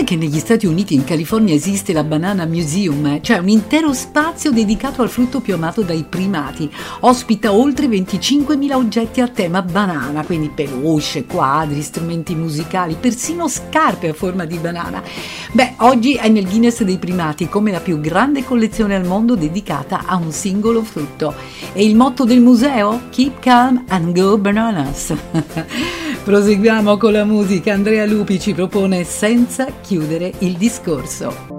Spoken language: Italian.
che negli Stati Uniti, in California, esiste la Banana Museum, cioè un intero spazio dedicato al frutto più amato dai primati. Ospita oltre 25.000 oggetti a tema banana, quindi peluche, quadri, strumenti musicali, persino scarpe a forma di banana. Beh, oggi è nel Guinness dei primati come la più grande collezione al mondo dedicata a un singolo frutto. E il motto del museo? Keep calm and go bananas. Proseguiamo con la musica. Andrea Lupi ci propone Senza chiudere il discorso.